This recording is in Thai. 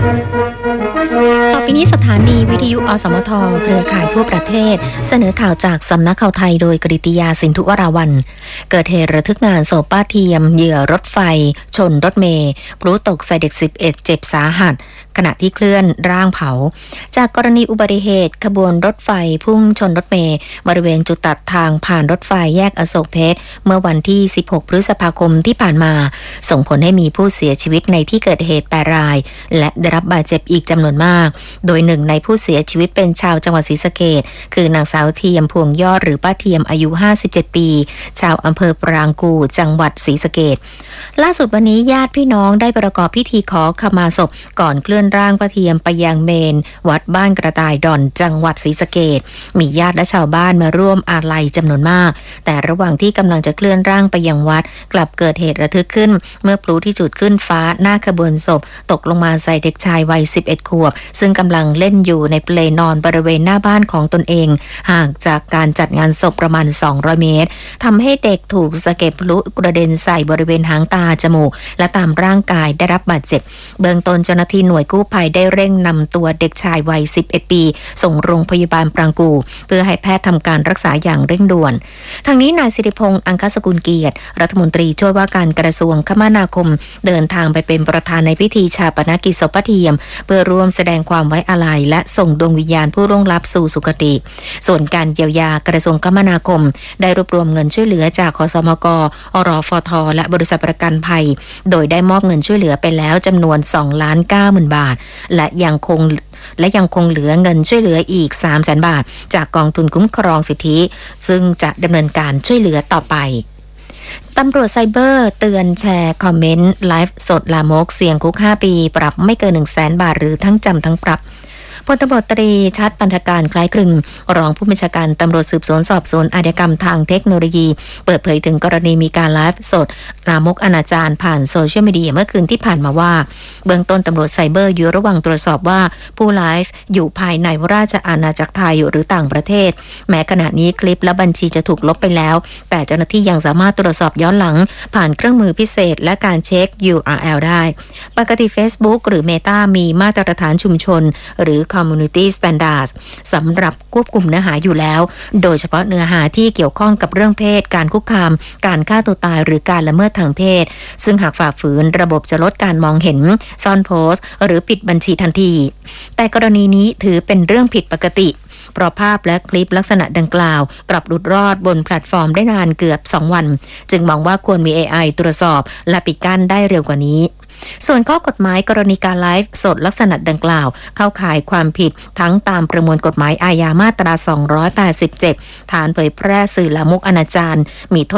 ต่อไปนี้สถานีวิทยุอสมทเครือข่ายทั่วประเทศเสนอข่าวจากสำนักข่าวไทยโดยกฤติยาสินธุวราวัลย์เกิดเหตุระทึกงานศพป้าเทียมเหยื่อรถไฟชนรถเมล์พลุตกใส่เด็ก11เจ็บสาหัสขณะที่เคลื่อนร่างเผาจากกรณีอุบัติเหตุขบวนรถไฟพุ่งชนรถเมล์บริเวณจุดตัดทางผ่านรถไฟแยกอโศกเพชรเมื่อวันที่16พฤษภาคมที่ผ่านมาส่งผลให้มีผู้เสียชีวิตในที่เกิดเหตุ8รายและได้รับบาดเจ็บอีกจำนวนมากโดยหนึ่งในผู้เสียชีวิตเป็นชาวจังหวัดศรีสะเกษคือนางสาวเทียมพวงยอดหรือป้าเทียมอายุ57ปีชาวอำเภอปรางกู่จังหวัดศรีสะเกษล่าสุดวันนี้ญาติพี่น้องได้ประกอบพิธีขอขมาศพก่อนเคลื่อนร่างป้าเทียมไปยังเมนวัดบ้านกระต่ายดอนจังหวัดศรีสะเกษมีญาติและชาวบ้านมาร่วมอาลัยจำนวนมากแต่ระหว่างที่กำลังจะเคลื่อนร่างไปยังวัดกลับเกิดเหตุระทึกขึ้นเมื่อพลุที่จุดขึ้นฟ้าหน้าขบวนศพตกลงมาใส่เด็กชายวัย11ขวบซึ่งกำลังเล่นอยู่ในเปลนอนบริเวณหน้าบ้านของตนเองห่างจากการจัดงานศพประมาณ200เมตรทำให้เด็กถูกสะเก็ดพลุกระเด็นใส่บริเวณหางตาจมูกและตามร่างกายได้รับบาดเจ็บเบื้องต้นเจ้าหน้าที่หน่วยกู้ภัยได้เร่งนำตัวเด็กชายวัย11ปีส่งโรงพยาบาลปรางกู่เพื่อให้แพทย์ทำการรักษาอย่างเร่งด่วนทางนี้นายสิริพงษ์อังคสกุลเกียรติรัฐมนตรีช่วยว่าการกระทรวงคมนาคมเดินทางไปเป็นประธานในพิธีชาปนกิจศพป้าเทียมเพื่อร่วมแสดงความไว้อาลัยและส่งดวงวิญญาณผู้ร่วงลับสู่สุคติส่วนการเยียวยากระทรวงคมนาคมได้รวบรวมเงินช่วยเหลือจากคสมก.อรฟท.และบริษัทประกันภัยโดยได้มอบเงินช่วยเหลือไปแล้วจำนวน 2,900,000 บาทและยังคงเหลือเงินช่วยเหลืออีก 300,000 บาทจากกองทุนคุ้มครองสิทธิซึ่งจะดำเนินการช่วยเหลือต่อไปตำรวจไซเบอร์เตือนแชร์คอมเมนต์ไลฟ์สดลามกเสี่ยงคุก5 ปีปรับไม่เกิน 100,000 บาทหรือทั้งจำทั้งปรับพลตำรวจตรีชัดปันธการคล้ายคลึงรองผู้บัญชาการตำรวจสืบสวนสอบสวนอาชญากรรมทางเทคโนโลยีเปิดเผยถึงกรณีมีการไลฟ์สดลามกอนาจารผ่านโซเชียลมีเดียเมื่อคืนที่ผ่านมาว่าเบื้องต้นตำรวจไซเบอร์อยู่ระหว่างตรวจสอบว่าผู้ไลฟ์อยู่ภายในราชอาณาจักรไทยหรือต่างประเทศแม้ขณะนี้คลิปและบัญชีจะถูกลบไปแล้วแต่เจ้าหน้าที่ยังสามารถตรวจสอบย้อนหลังผ่านเครื่องมือพิเศษและการเช็ค URL ได้ปกติ Facebook หรือ Meta มีมาตรฐานชุมชนหรือ Community Standards สำหรับควบคุมเนื้อหาอยู่แล้วโดยเฉพาะเนื้อหาที่เกี่ยวข้องกับเรื่องเพศการคุกคามการฆ่าตัวตายหรือการละเมิดทางเพศซึ่งหากฝ่าฝืนระบบจะลดการมองเห็นซ่อนโพสต์หรือปิดบัญชีทันทีแต่กรณีนี้ถือเป็นเรื่องผิดปกติเพราะภาพและคลิปลักษณะดังกล่าวกลับหลุดรอดบนแพลตฟอร์มได้นานเกือบ2 วันจึงมองว่าควรมี AI ตรวจสอบและปิดกั้นได้เร็วกว่านี้ส่วนข้อกฎหมายกรณีการไลฟ์สดลักษณะดังกล่าวเข้าข่ายความผิดทั้งตามประมวลกฎหมายอาญามาตรา287ฐานเผยแพร่สื่อลามกอนาจารมีโทษ